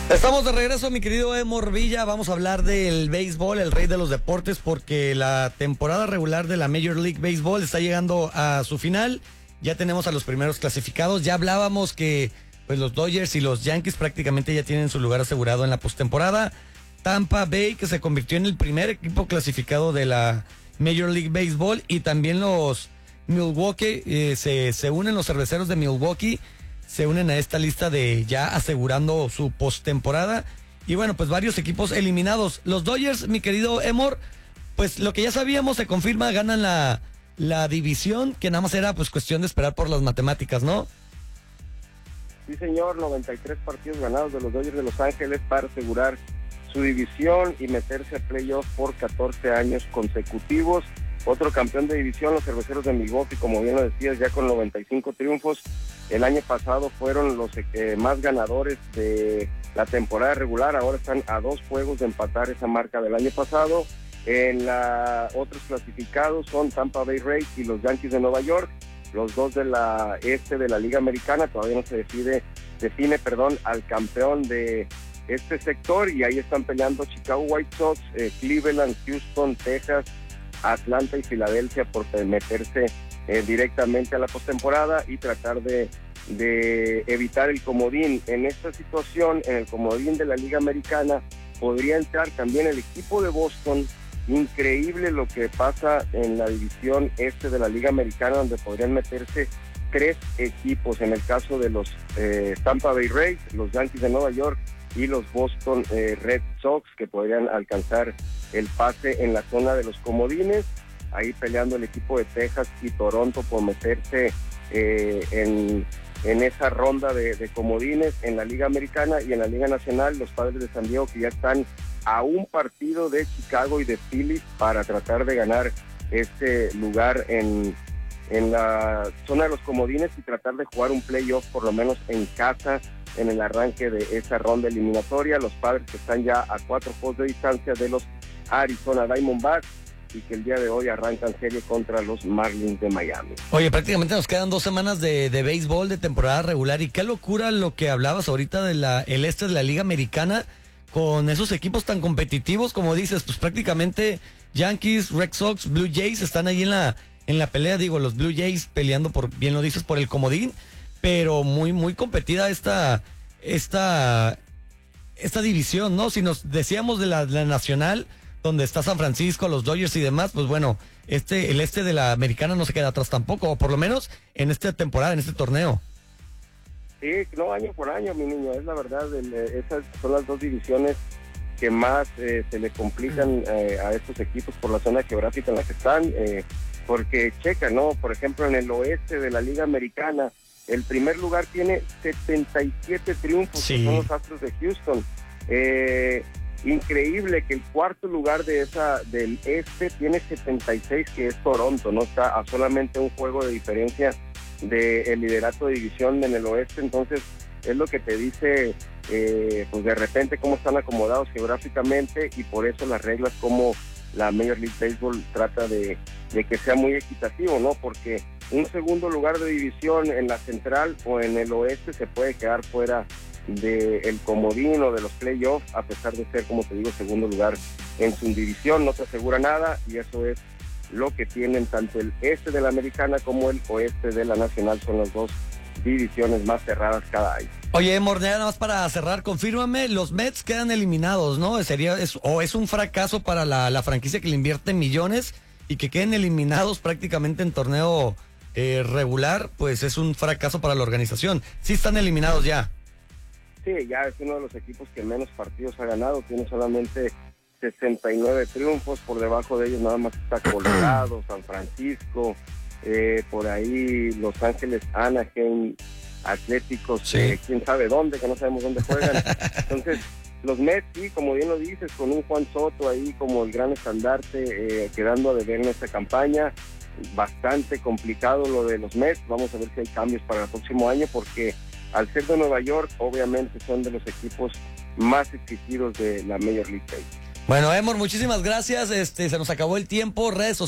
Estamos de regreso, mi querido Emor Villa. Vamos a hablar del béisbol, el rey de los deportes, porque la temporada regular de la Major League Baseball está llegando a su final. Ya tenemos a los primeros clasificados. Ya hablábamos que pues los Dodgers y los Yankees prácticamente ya tienen su lugar asegurado en la postemporada. Tampa Bay, que se convirtió en el primer equipo clasificado de la Major League Baseball, y también los Milwaukee, se unen los cerveceros de Milwaukee. Se unen a esta lista de ya asegurando su postemporada. Y bueno, pues varios equipos eliminados. Los Dodgers, mi querido Emor, pues lo que ya sabíamos se confirma, ganan la división, que nada más era pues cuestión de esperar por las matemáticas, ¿no? Sí, señor, 93 partidos ganados de los Dodgers de Los Ángeles para asegurar su división y meterse a playoff por 14 años consecutivos. Otro campeón de división, los cerveceros de Milwaukee, como bien lo decías, ya con 95 triunfos. El año pasado fueron los más ganadores de la temporada regular. Ahora están a 2 juegos de empatar esa marca del año pasado. Otros clasificados son Tampa Bay Rays y los Yankees de Nueva York. Los dos de la este de la Liga Americana. Todavía no se define al campeón de este sector. Y ahí están peleando Chicago White Sox, Cleveland, Houston, Texas, Atlanta y Filadelfia por meterse directamente a la postemporada y tratar de evitar el comodín. En esta situación, en el comodín de la Liga Americana, podría entrar también el equipo de Boston. Increíble lo que pasa en la división este de la Liga Americana, donde podrían meterse 3 equipos, en el caso de los Tampa Bay Rays, los Yankees de Nueva York y los Boston Red Sox, que podrían alcanzar el pase en la zona de los comodines. Ahí peleando el equipo de Texas y Toronto por meterse en esa ronda de comodines en la Liga Americana. Y en la Liga Nacional, los Padres de San Diego, que ya están a un partido de Chicago y de Phillies para tratar de ganar este lugar en la zona de los comodines y tratar de jugar un playoff por lo menos en casa en el arranque de esa ronda eliminatoria. Los Padres, que están ya a 4 juegos de distancia de los Arizona Diamondbacks, y que el día de hoy arrancan serie contra los Marlins de Miami. Oye, prácticamente nos quedan 2 semanas de béisbol de temporada regular, y qué locura lo que hablabas ahorita de el este de la Liga Americana, con esos equipos tan competitivos, como dices, pues prácticamente Yankees, Red Sox, Blue Jays están ahí en la pelea. Digo, los Blue Jays peleando, por bien lo dices, por el comodín, pero muy muy competida esta división, ¿no? Si nos decíamos de la nacional, donde está San Francisco, los Dodgers y demás, pues bueno, el este de la americana no se queda atrás tampoco, o por lo menos en esta temporada, en este torneo. Sí, no, año por año, mi niño, es la verdad. Esas son las 2 divisiones que más se le complican a estos equipos por la zona geográfica en la que están, porque checa, ¿no? Por ejemplo, en el oeste de la Liga Americana, el primer lugar tiene 77 triunfos, sí, que son los Astros de Houston. Increíble que el cuarto lugar del este tiene 76, que es Toronto, no está a solamente un juego de diferencia del liderato de división en el oeste. Entonces es lo que te dice pues de repente cómo están acomodados geográficamente, y por eso las reglas como la Major League Baseball trata de que sea muy equitativo, ¿no? Porque un segundo lugar de división en la central o en el oeste se puede quedar fuera del comodín o de los playoffs, a pesar de ser, como te digo, segundo lugar en su división. No te asegura nada, y eso es lo que tienen tanto el este de la americana como el oeste de la nacional. Son las 2 divisiones más cerradas cada año. Oye, Mornea, nada más para cerrar, confírmame, los Mets quedan eliminados, ¿no? Es un fracaso para la franquicia que le invierte millones, y que queden eliminados prácticamente en torneo regular, pues es un fracaso para la organización. Sí están eliminados ya. Sí, ya es uno de los equipos que menos partidos ha ganado, tiene solamente 69 triunfos, por debajo de ellos nada más está Colorado, San Francisco, por ahí Los Ángeles, Anaheim, Atléticos, sí, quién sabe dónde, que no sabemos dónde juegan. Entonces, los Mets, sí, como bien lo dices, con un Juan Soto ahí como el gran estandarte, quedando a deber en esta campaña. Bastante complicado lo de los Mets. Vamos a ver si hay cambios para el próximo año, porque al ser de Nueva York, obviamente son de los equipos más exigidos de la Major League Baseball. Bueno, Emor, muchísimas gracias. Se nos acabó el tiempo. Redes